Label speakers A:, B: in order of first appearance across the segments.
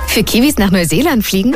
A: Für Kiwis nach Neuseeland fliegen?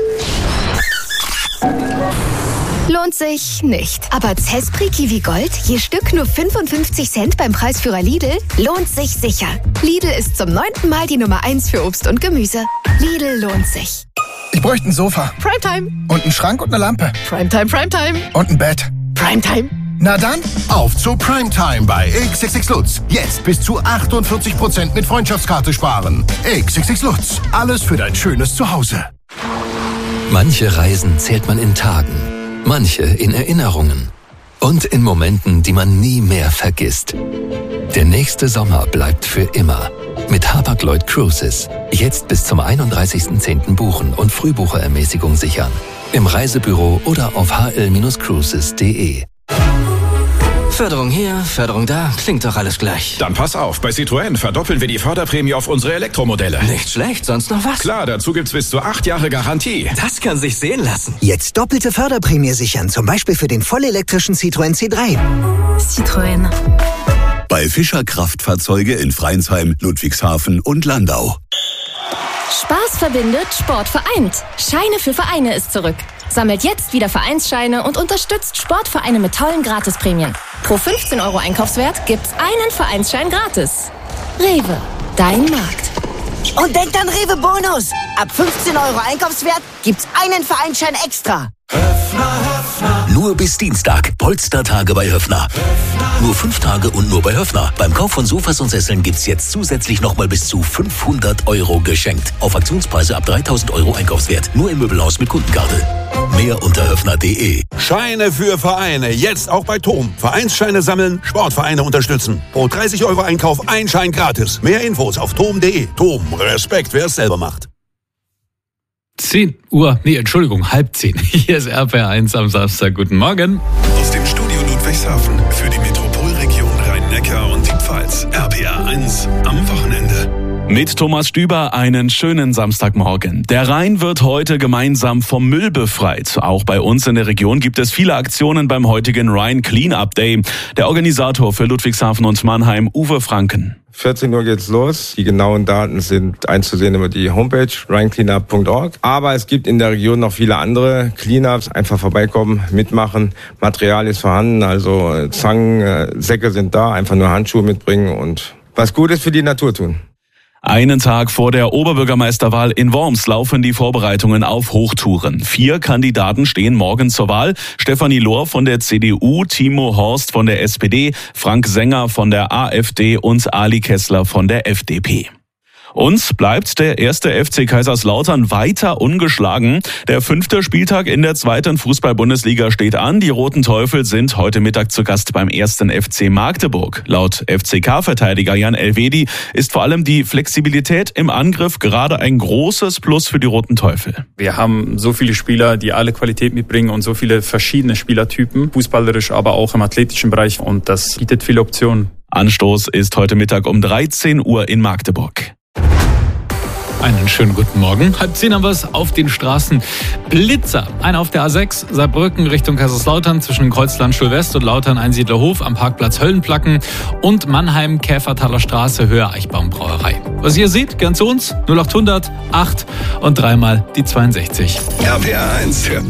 A: Lohnt sich nicht. Aber Zespri Kiwi Gold, je Stück nur 55 Cent beim Preisführer Lidl, lohnt sich sicher. Lidl ist zum 9. Mal die Nummer 1 für Obst und Gemüse. Lidl lohnt sich.
B: Ich bräuchte ein Sofa.
A: Primetime.
B: Und einen Schrank und eine Lampe.
A: Primetime, Primetime.
B: Und ein Bett.
A: Primetime.
B: Na dann,
C: auf zu Primetime bei XXX Lutz. Jetzt bis zu 48% mit Freundschaftskarte sparen. XXX Lutz. Alles für dein schönes Zuhause.
D: Manche Reisen zählt man in Tagen, manche in Erinnerungen und in Momenten, die man nie mehr vergisst. Der nächste Sommer bleibt für immer. Mit Hapag-Lloyd Cruises. Jetzt bis zum 31.10. buchen und Frühbucherermäßigung sichern. Im Reisebüro oder auf hl-cruises.de.
E: Förderung hier, Förderung da, klingt doch alles gleich.
F: Dann pass auf, bei Citroën verdoppeln wir die Förderprämie auf unsere Elektromodelle.
E: Nicht schlecht, sonst noch was?
F: Klar, dazu gibt's bis zu 8 Jahre Garantie.
E: Das kann sich sehen lassen.
G: Jetzt doppelte Förderprämie sichern, zum Beispiel für den vollelektrischen Citroën C3.
A: Citroën.
H: Bei Fischer Kraftfahrzeuge in Freinsheim, Ludwigshafen und Landau.
I: Spaß verbindet, Sport vereint. Scheine für Vereine ist zurück. Sammelt jetzt wieder Vereinsscheine und unterstützt Sportvereine mit tollen Gratisprämien. Pro 15 € Einkaufswert gibt's einen Vereinsschein gratis. Rewe, dein Markt.
J: Und denkt an Rewe Bonus. Ab 15 € Einkaufswert gibt's einen Vereinsschein extra.
H: Nur bis Dienstag. Polstertage bei Höffner. Nur 5 Tage und nur bei Höffner. Beim Kauf von Sofas und Sesseln gibt's jetzt zusätzlich nochmal bis zu 500 € geschenkt. Auf Aktionspreise ab 3.000 € Einkaufswert. Nur im Möbelhaus mit Kundenkarte. Mehr unter höffner.de.
K: Scheine für Vereine. Jetzt auch bei TOM. Vereinsscheine sammeln, Sportvereine unterstützen. Pro 30 € Einkauf ein Schein gratis. Mehr Infos auf tom.de. TOM. Respekt, wer es selber macht.
L: 9:30. Hier ist RPR1 am Samstag. Guten Morgen.
M: Aus dem Studio Ludwigshafen für die Metropolregion Rhein-Neckar und die Pfalz. RPR1 am Wochenende.
N: Mit Thomas Stüber einen schönen Samstagmorgen. Der Rhein wird heute gemeinsam vom Müll befreit. Auch bei uns in der Region gibt es viele Aktionen beim heutigen Rhein Cleanup Day. Der Organisator für Ludwigshafen und Mannheim, Uwe Franken.
O: 14 Uhr geht's los. Die genauen Daten sind einzusehen über die Homepage rheincleanup.org. Aber es gibt in der Region noch viele andere Cleanups. Einfach vorbeikommen, mitmachen. Material ist vorhanden, also Zangen, Säcke sind da. Einfach nur Handschuhe mitbringen und was Gutes für die Natur tun.
N: Einen Tag vor der Oberbürgermeisterwahl in Worms laufen die Vorbereitungen auf Hochtouren. 4 Kandidaten stehen morgen zur Wahl. Stefanie Lohr von der CDU, Timo Horst von der SPD, Frank Sänger von der AfD und Ali Kessler von der FDP. Uns bleibt der 1. FC Kaiserslautern weiter ungeschlagen. Der 5. Spieltag in der 2. Fußball-Bundesliga steht an. Die Roten Teufel sind heute Mittag zu Gast beim 1. FC Magdeburg. Laut FCK-Verteidiger Jan Elvedi ist vor allem die Flexibilität im Angriff gerade ein großes Plus für die Roten Teufel.
P: Wir haben so viele Spieler, die alle Qualität mitbringen und so viele verschiedene Spielertypen, fußballerisch, aber auch im athletischen Bereich, und das bietet viele Optionen.
N: Anstoß ist heute Mittag um 13 Uhr in Magdeburg.
L: Einen schönen guten Morgen. 9:30 haben wir es auf den Straßen. Blitzer. Einer auf der A6, Saarbrücken Richtung Kaiserslautern zwischen Kreuzland Schulwest und Lautern Einsiedlerhof am Parkplatz Höllenplacken und Mannheim Käfertaler Straße Höhe Eichbaum Brauerei. Was ihr seht, gern zu uns 0800 8 und dreimal die 62.
M: RPR1.